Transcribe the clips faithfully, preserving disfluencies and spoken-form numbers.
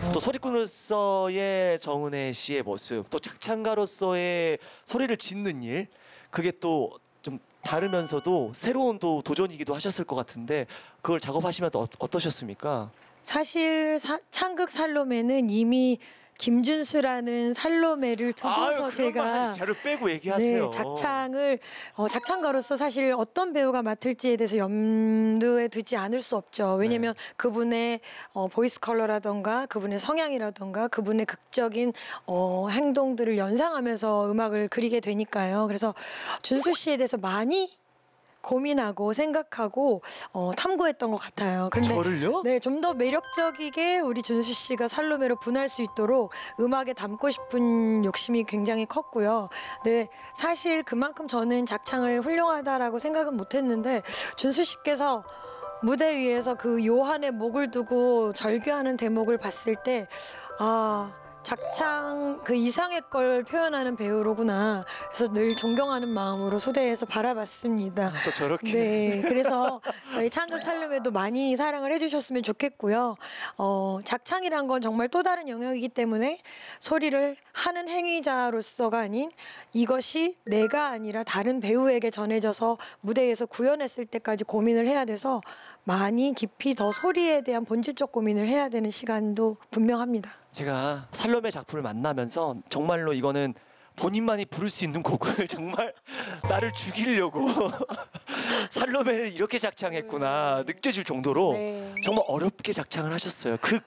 또 소리꾼으로서의 정은혜 씨의 모습, 또 작창가로서의 소리를 짓는 일, 그게 또 좀 다르면서도 새로운 또 도전이기도 하셨을 것 같은데 그걸 작업하시면 또 어, 어떠셨습니까? 사실 사, 창극 살로메는 이미 김준수라는 살로메를 두고서 아유, 그런 말 제가 하지, 자료 빼고 얘기하세요. 네, 작창을 어, 작창가로서 사실 어떤 배우가 맡을지에 대해서 염두에 두지 않을 수 없죠. 왜냐하면 네. 그분의 어, 보이스 컬러라던가 그분의 성향이라던가 그분의 극적인 어, 행동들을 연상하면서 음악을 그리게 되니까요. 그래서 준수 씨에 대해서 많이 고민하고 생각하고 어, 탐구했던 것 같아요. 근데 저를요? 네, 좀 더 매력적이게 우리 준수 씨가 살로메로 분할 수 있도록 음악에 담고 싶은 욕심이 굉장히 컸고요. 네, 사실 그만큼 저는 작창을 훌륭하다라고 생각은 못했는데 준수 씨께서 무대 위에서 그 요한의 목을 두고 절규하는 대목을 봤을 때 아. 작창 그 이상의 걸 표현하는 배우로구나. 그래서 늘 존경하는 마음으로 소대에서 바라봤습니다. 또 저렇게. 네, 그래서 저희 창극 살림에도 많이 사랑을 해주셨으면 좋겠고요. 어, 작창이란 건 정말 또 다른 영역이기 때문에 소리를 하는 행위자로서가 아닌 이것이 내가 아니라 다른 배우에게 전해져서 무대에서 구현했을 때까지 고민을 해야 돼서 많이 깊이 더 소리에 대한 본질적 고민을 해야 되는 시간도 분명합니다. 제가 살롬의 작품을 만나면서 정말로 이거는 본인만이 부를 수 있는 곡을 정말 나를 죽이려고 살로메를 이렇게 작창했구나 느껴질 정도로 네. 정말 어렵게 작창을 하셨어요. 극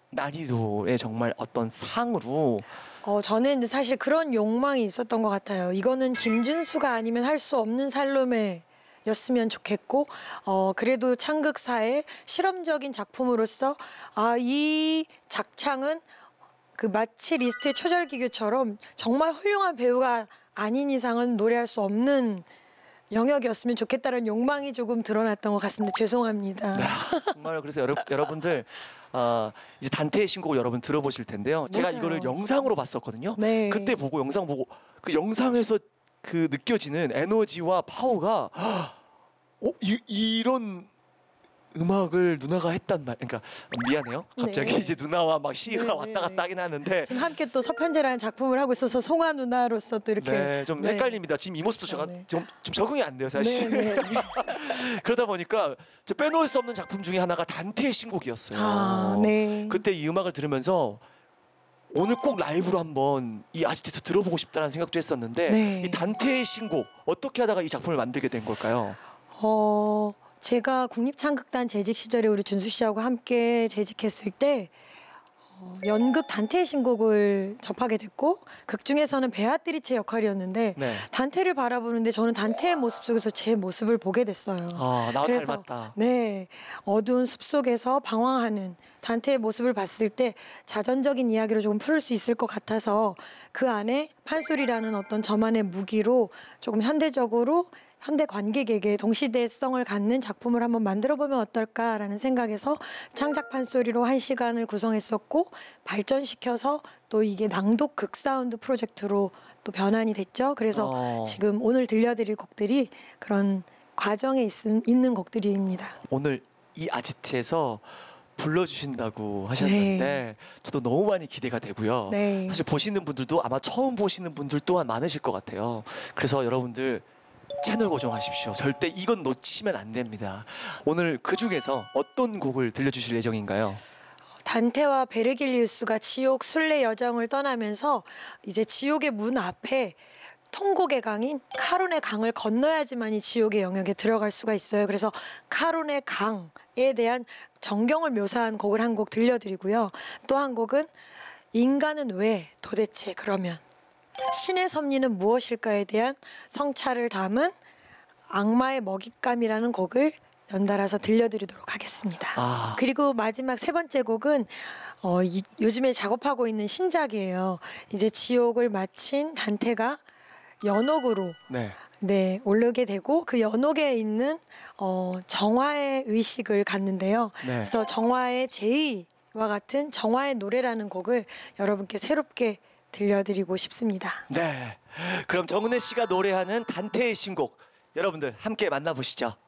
난이도의 정말 어떤 상으로. 어, 저는 사실 그런 욕망이 있었던 것 같아요. 이거는 김준수가 아니면 할 수 없는 살로메 였으면 좋겠고 어 그래도 창극사의 실험적인 작품으로서 아 이 작창은 그 마치 리스트의 초절기교처럼 정말 훌륭한 배우가 아닌 이상은 노래할 수 없는 영역이었으면 좋겠다는 욕망이 조금 드러났던 것 같습니다. 죄송합니다. 야, 정말 그래서 여러, 여러분들 어, 이제 단테의 신곡을 여러분 들어보실 텐데요. 제가 맞아요. 이거를 영상으로 봤었거든요. 네. 그때 보고 영상 보고 그 영상에서 그 느껴지는 에너지와 파워가 어? 이, 이런 음악을 누나가 했단 말. 그러니까 미안해요. 갑자기 네. 이제 누나와 막 시가 네, 왔다 네, 갔다 네. 하긴 하는데 지금 함께 또 서편제라는 작품을 하고 있어서 송아 누나로서 또 이렇게 네, 좀 네. 헷갈립니다. 지금 이 모습도 제가 네. 좀, 좀 적응이 안 돼요, 사실. 네, 네, 네. 그러다 보니까 저 빼놓을 수 없는 작품 중에 하나가 단테의 신곡이었어요. 아, 네. 그때 이 음악을 들으면서 오늘 꼭 라이브로 한번 이 아지트에서 들어보고 싶다는 생각도 했었는데 네. 이 단테의 신곡 어떻게 하다가 이 작품을 만들게 된 걸까요? 어, 제가 국립창극단 재직 시절에 우리 준수 씨하고 함께 재직했을 때 어, 연극 단테의 신곡을 접하게 됐고 극 중에서는 베아트리체 역할이었는데 네. 단테를 바라보는데 저는 단테의 모습 속에서 제 모습을 보게 됐어요. 아, 나와 그래서 닮았다. 네, 어두운 숲 속에서 방황하는 단테의 모습을 봤을 때 자전적인 이야기를 조금 풀을 수 있을 것 같아서 그 안에 판소리라는 어떤 저만의 무기로 조금 현대적으로 현대 관객에게 동시대성을 갖는 작품을 한번 만들어보면 어떨까라는 생각에서 창작 판소리로 한 시간을 구성했었고 발전시켜서 또 이게 낭독 극 사운드 프로젝트로 또 변환이 됐죠. 그래서 어. 지금 오늘 들려드릴 곡들이 그런 과정에 있, 있는 곡들입니다. 오늘 이 아지트에서 불러주신다고 하셨는데 네. 저도 너무 많이 기대가 되고요. 네. 사실 보시는 분들도 아마 처음 보시는 분들 또한 많으실 것 같아요. 그래서 여러분들 채널 고정하십시오. 절대 이건 놓치면 안 됩니다. 오늘 그 중에서 어떤 곡을 들려주실 예정인가요? 단테와 베르길리우스가 지옥 순례 여정을 떠나면서 이제 지옥의 문 앞에 통곡의 강인 카론의 강을 건너야지만 이 지옥의 영역에 들어갈 수가 있어요. 그래서 카론의 강에 대한 정경을 묘사한 곡을 한 곡 들려드리고요. 또 한 곡은 인간은 왜 도대체 그러면 신의 섭리는 무엇일까에 대한 성찰을 담은 악마의 먹잇감이라는 곡을 연달아서 들려드리도록 하겠습니다. 아. 그리고 마지막 세 번째 곡은 어, 이, 요즘에 작업하고 있는 신작이에요. 이제 지옥을 마친 단테가 연옥으로 네. 네, 오르게 되고 그 연옥에 있는 어, 정화의 의식을 갖는데요. 네. 그래서 정화의 제의와 같은 정화의 노래라는 곡을 여러분께 새롭게 들려드리고 싶습니다. 네. 그럼 정은혜 씨가 노래하는 단테의 신곡 여러분들 함께 만나보시죠.